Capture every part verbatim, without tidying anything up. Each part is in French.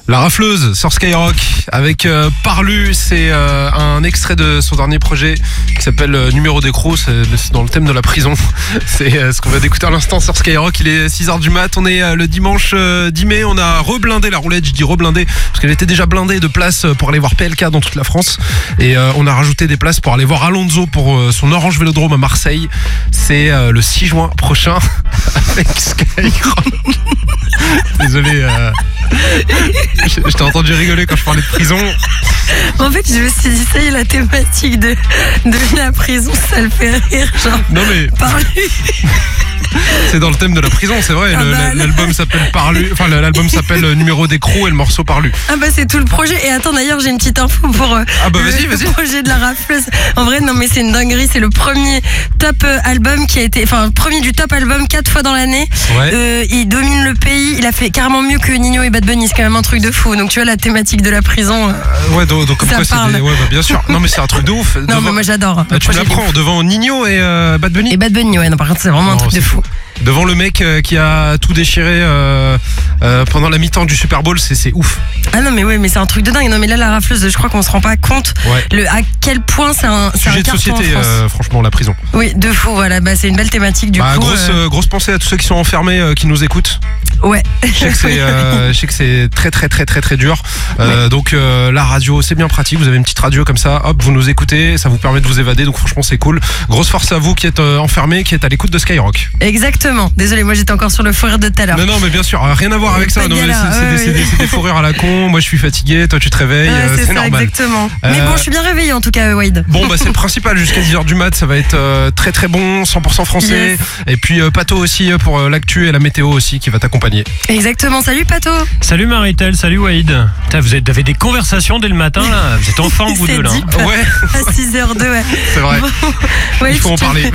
La rafleuse sur Skyrock avec euh, Parlu, c'est euh, un extrait de son dernier projet qui s'appelle euh, Numéro d'écrou, c'est, c'est dans le thème de la prison. C'est euh, ce qu'on va d'écouter à l'instant sur Skyrock. Il est six heures du mat, on est euh, le dimanche euh, dix mai, on a reblindé la roulette, je dis reblindé parce qu'elle était déjà blindée de places pour aller voir P L K dans toute la France et euh, on a rajouté des places pour aller voir Alonso pour euh, son Orange Vélodrome à Marseille. C'est euh, le six juin prochain avec Skyrock. Désolé, euh, je, je t'ai entendu rigoler quand je parlais de prison. En fait, je me suis dit, ça y est, la thématique de, de la prison, ça le fait rire. Genre, non mais Parlu. C'est dans le thème de la prison, c'est vrai. Ah le, bah, l'album s'appelle Parlu, enfin l'album s'appelle Numéro d'écrou et le morceau Parlu. Ah bah c'est tout le projet. Et attends, d'ailleurs, j'ai une petite info pour euh, Ah bah le, vas-y, vas-y. le projet de la rafleuse. En vrai, non mais c'est une dinguerie. C'est le premier top euh, album qui a été, enfin, premier du top album quatre fois dans l'année. Ouais. Euh, il domine le pays. Il a fait carrément mieux que Nino et Bad Bunny. C'est quand même un truc de fou. Donc tu vois la thématique de la prison. Euh, Euh, ouais, donc, donc comme Ça quoi c'est parle. des... ouais, bah, bien sûr. Non mais c'est un truc de ouf. Non Devant- mais moi j'adore. Ah, Le tu projet de l'apprends devant Nino et euh, Bad Bunny. Et Bad Bunny, ouais, non, par contre, c'est vraiment un Non, truc de c'est fou. Devant le mec euh, qui a tout déchiré euh, euh, pendant la mi-temps du Super Bowl, c'est, c'est ouf. Ah non, mais ouais, mais c'est un truc de dingue. Non, mais là, la rafleuse, je crois qu'on se rend pas compte Ouais. le, à quel point c'est un, c'est un Sujet de carton société, en France. euh, franchement, la prison. Oui, de fou, voilà. Bah, c'est une belle thématique, du Bah, coup. grosse, euh, euh, grosse pensée à tous ceux qui sont enfermés, euh, qui nous écoutent. Ouais. Je sais que c'est, euh, je sais que c'est très très très très très dur. Euh, donc euh, la radio, c'est bien pratique. Vous avez une petite radio comme ça, hop, vous nous écoutez, ça vous permet de vous évader. Donc franchement, c'est cool. Grosse force à vous qui êtes euh, enfermés, qui êtes à l'écoute de Skyrock. Exactement. Désolé, moi, j'étais encore sur le fou rire de tout à l'heure. Non non, mais bien sûr, euh, rien à voir avec Pas ça. de Non, mais galère, c'est, c'est ouais, des, c'est oui. des, c'est des fous rires à la con. Moi, je suis fatigué, toi, tu te réveilles, Ouais, euh, c'est c'est ça, normal. exactement. Mais Euh, bon, je suis bien réveillée en tout cas, Wade. Bon bah c'est le principal, jusqu'à dix heures du mat, ça va être euh, très très bon, cent pour cent français. Yes. Et puis euh, Pato aussi euh, pour euh, l'actu et la météo aussi qui va t'accompagner. Exactement. Salut, Pato. Salut Maritel, salut Wade. Putain, vous êtes- avez des conversations dès le matin là. Vous êtes en forme vous C'est deux là. deep. Ouais, À six heures deux, ouais. c'est vrai. Ouais, Il faut je en te- parler.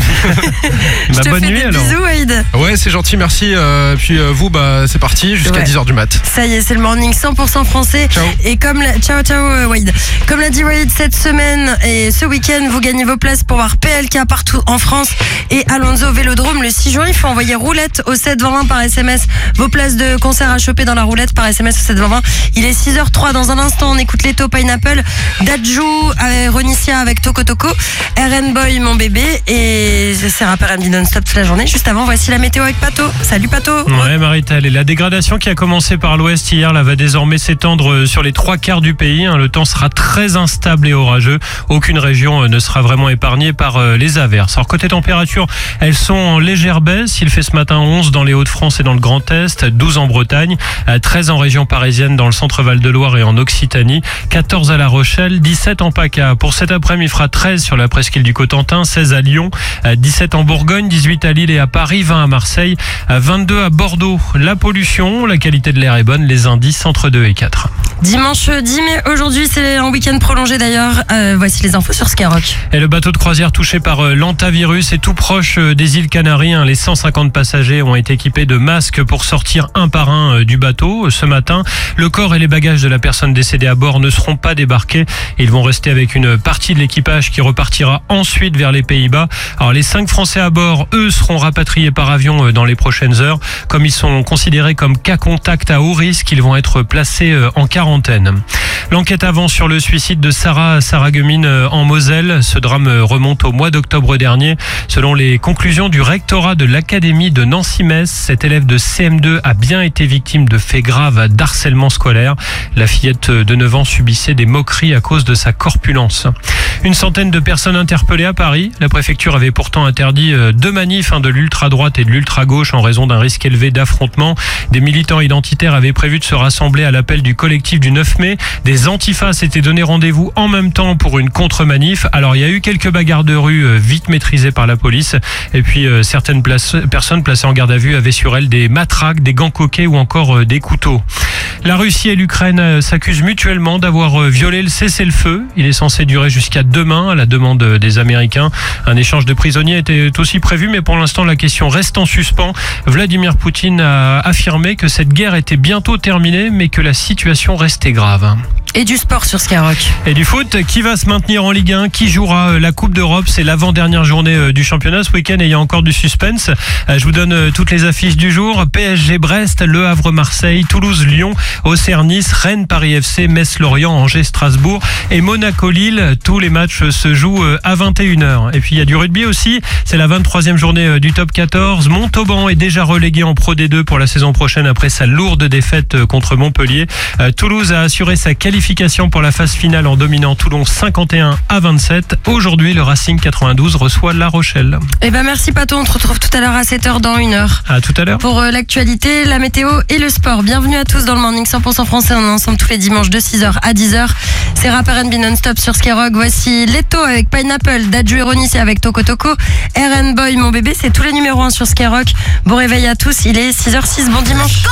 Je Bah, te bonne fais nuit des alors. bisous, Wade. Ouais, c'est gentil, merci. Euh, puis euh, vous, bah c'est parti jusqu'à Ouais. dix heures du mat. Ça y est, c'est le morning cent pour cent français. Ciao. Et comme la... ciao ciao euh, Wade. Comme l'a dit Wade, cette semaine et ce week-end, vous gagnez vos places pour voir P L K partout en France et Alonso au Vélodrome le six juin. Il faut envoyer roulette au sept vingt vingt par S M S. Vos places de concert à choper dans la roulette par S M S au sept vingt vingt. Il est six heures trois. Dans un instant, on écoute Leto Pineapple, Dadju, euh, Ronicia avec Toko Toko, R N Boy mon bébé et c'est rappeur M D non-stop toute la journée. Juste avant, voici la météo avec Pato. Salut Pato. Ouais Maritel, et la dégradation qui a commencé par l'ouest hier là va désormais s'étendre sur les trois quarts du pays. Le temps sera très instable et orageux. Aucune région ne sera vraiment épargnée par euh, les averses. Alors côté température, elles sont en légère baisse. Il fait ce matin onze dans les Hauts-de-France et dans le Grand Est, douze en Bretagne, treize en région parisienne dans le centre Val-de-Loire et en Occitanie, quatorze à La Rochelle, dix-sept en PACA. Pour cet après-midi, il fera treize sur la presqu'île du Cotentin, seize à Lyon, dix-sept en Bourgogne, dix-huit à Lille et à Paris, vingt à Marseille, vingt-deux à Bordeaux. La pollution, la qualité de l'air est bonne, les indices entre deux et quatre. Dimanche dix mai, aujourd'hui c'est un week-end prolongé d'ailleurs. Euh, voici les infos sur Skyrock. Et le bateau de croisière touché par euh, l'hantavirus est tout proche euh, des îles Canaries. Hein. Les cent cinquante passagers ont été équipés de masques pour sortir un par un euh, du bateau. Euh, Ce matin, le corps et les bagages de la personne décédée à bord ne seront pas débarqués. Ils vont rester avec une partie de l'équipage qui repartira ensuite vers les Pays-Bas. Alors les cinq Français à bord, eux, seront rapatriés par avion euh, dans les prochaines heures. Comme ils sont considérés comme cas contact à haut risque, ils vont être placés euh, en quarantaine. L'enquête avance sur le suicide de Sarah Saragemine en Moselle. Ce drame remonte au mois d'octobre dernier. Selon les conclusions du rectorat de l'Académie de Nancy-Metz, cette élève de C M deux a bien été victime de faits graves d'harcèlement scolaire. La fillette de neuf ans subissait des moqueries à cause de sa corpulence. Une centaine de personnes interpellées à Paris. La préfecture avait pourtant interdit deux manifs, de l'ultra-droite et de l'ultra-gauche en raison d'un risque élevé d'affrontement. Des militants identitaires avaient prévu de se rassembler à l'appel du collectif du neuf mai. Des antifas s'étaient donné rendez-vous en même temps pour une contre-manif. Alors il y a eu quelques bagarres de rue euh, vite maîtrisées par la police. Et puis euh, certaines places, personnes placées en garde à vue avaient sur elles des matraques, des gants coquets ou encore euh, des couteaux. La Russie et l'Ukraine euh, s'accusent mutuellement d'avoir euh, violé le cessez-le-feu. Il est censé durer jusqu'à demain à la demande des Américains. Un échange de prisonniers était aussi prévu, mais pour l'instant la question reste en suspens. Vladimir Poutine a affirmé que cette guerre était bientôt terminée, mais que la situation restait grave. Et du sport sur Skyrock. Et du foot, qui va se maintenir en Ligue un, qui jouera la Coupe d'Europe, c'est l'avant-dernière journée du championnat ce week-end et il y a encore du suspense. Je vous donne toutes les affiches du jour. P S G Brest, Le Havre Marseille, Toulouse Lyon, Auxerre Nice, Rennes Paris F C, Metz Lorient, Angers Strasbourg et Monaco Lille. Tous les matchs se jouent à vingt et une heures. Et puis il y a du rugby aussi, c'est la vingt-troisième journée du top quatorze. Montauban est déjà relégué en Pro D deux pour la saison prochaine après sa lourde défaite contre Montpellier. Toulouse a assuré sa qualification pour la phase finale en dominant Toulon cinquante et un à vingt-sept. Aujourd'hui, le Racing quatre-vingt-douze reçoit La Rochelle. Eh ben merci Pato, on te retrouve tout à l'heure à sept heures dans une heure. À tout à l'heure. Pour euh, l'actualité, la météo et le sport. Bienvenue à tous dans le Morning cent pour cent français. On est ensemble tous les dimanches de six heures à dix heures. C'est Rap R and B non-stop sur Skyrock. Voici Leto avec Pineapple, Dadju et Ronnie avec Toko Toko, R and Boy, mon bébé. C'est tous les numéros un sur Skyrock. Bon réveil à tous, il est six heures zéro six. Bon dimanche.